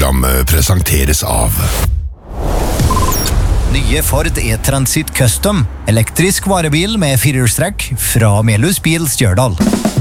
Programmet presenteres av Nye Ford E-Transit Custom, elektrisk varebil med firehjulstrekk fra Melhus Bil Stjørdal.